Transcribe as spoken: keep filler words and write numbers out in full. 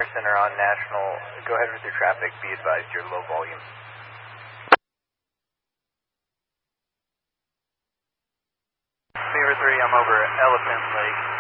Center on National. Go ahead with your traffic. Be advised you're low volume. Beaver three, I'm over Elephant Lake.